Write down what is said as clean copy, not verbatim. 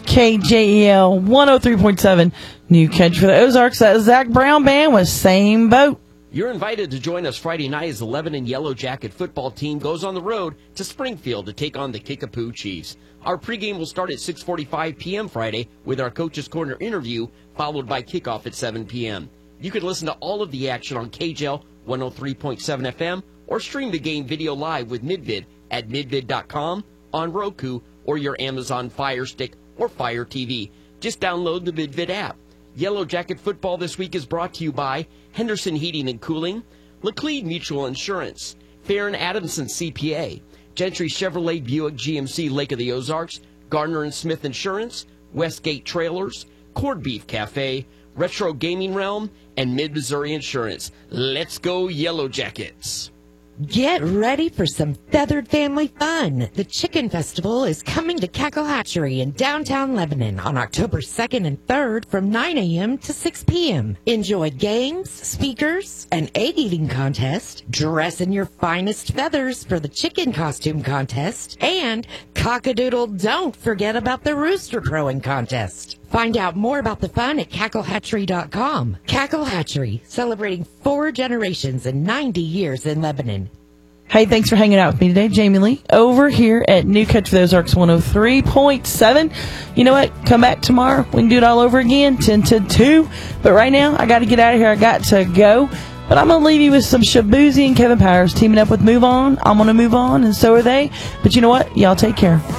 KJEL 103.7 New Country for the Ozarks. That Zach Brown Band was Same Boat. You're invited to join us Friday night as the Lebanon Yellow Jacket football team goes on the road to Springfield to take on the Kickapoo Chiefs. Our pregame will start at 6:45 p.m. Friday with our Coach's Corner interview, followed by kickoff at 7 p.m. You can listen to all of the action on KJEL 103.7 FM or stream the game video live with Midvid at midvid.com, on Roku, or your Amazon Fire Stick or Fire TV. Just download the Midvid app. Yellow Jacket football this week is brought to you by Henderson Heating and Cooling, Laclede Mutual Insurance, Farron Adamson CPA, Gentry Chevrolet Buick GMC Lake of the Ozarks, Gardner and Smith Insurance, Westgate Trailers, Corned Beef Cafe, Retro Gaming Realm, and Mid-Missouri Insurance. Let's go Yellow Jackets. Get ready for some feathered family fun. The Chicken Festival is coming to Cackle Hatchery in downtown Lebanon on October 2nd and 3rd from 9 a.m. to 6 p.m. Enjoy games, speakers, an egg-eating contest, dress in your finest feathers for the chicken costume contest, and cockadoodle, don't forget about the rooster crowing contest. Find out more about the fun at cacklehatchery.com. Cackle Hatchery, celebrating 4 generations and 90 years in Lebanon. Hey, thanks for hanging out with me today, Jamie Lee, over here at New Country for the Ozarks 103.7. You know what? Come back tomorrow. We can do it all over again, 10 to 2. But right now, I got to get out of here. I got to go. But I'm going to leave you with some Shabuzi and Kevin Powers teaming up with Move On. I'm going to move on, and so are they. But you know what? Y'all take care.